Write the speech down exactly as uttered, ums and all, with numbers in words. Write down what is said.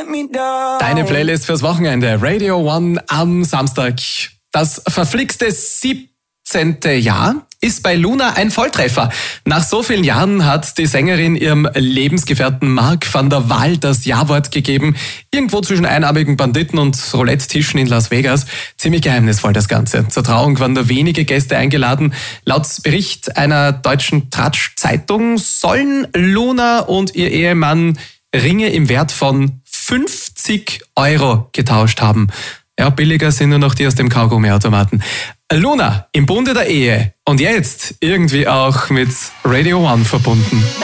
Deine Playlist fürs Wochenende. Radio One am Samstag. Das verflixte siebzehnte Jahr ist bei Luna ein Volltreffer. Nach so vielen Jahren hat die Sängerin ihrem Lebensgefährten Mark van der Waal das Ja-Wort gegeben. Irgendwo zwischen einarmigen Banditen und Roulette-Tischen in Las Vegas. Ziemlich geheimnisvoll das Ganze. Zur Trauung waren nur wenige Gäste eingeladen. Laut Bericht einer deutschen Tratsch-Zeitung sollen Luna und ihr Ehemann Ringe im Wert von fünfzig Euro getauscht haben. Ja, billiger sind nur noch die aus dem Kaugummiautomaten. Luna im Bunde der Ehe und jetzt irgendwie auch mit Radio One verbunden.